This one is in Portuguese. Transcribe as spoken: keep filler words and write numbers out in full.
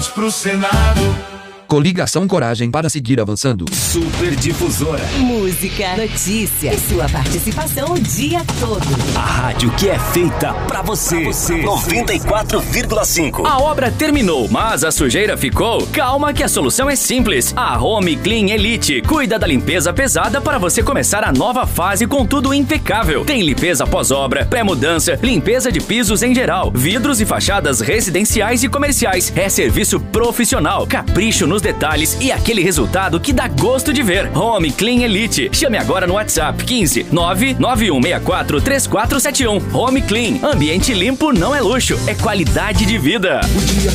Vamos pro Senado. Coligação Coragem para seguir avançando. Super Difusora. Música, notícia e sua participação o dia todo. A rádio que é feita pra você. Pra você. noventa e quatro vírgula cinco. A obra terminou, mas a sujeira ficou? Calma que a solução é simples. A Home Clean Elite cuida da limpeza pesada para você começar a nova fase com tudo impecável. Tem limpeza pós-obra, pré-mudança, limpeza de pisos em geral, vidros e fachadas residenciais e comerciais. É serviço profissional, capricho no nos detalhes e aquele resultado que dá gosto de ver. Home Clean Elite. Chame agora no WhatsApp quinze nove nove um seis quatro três quatro sete um. Home Clean. Ambiente limpo não é luxo, é qualidade de vida. O dia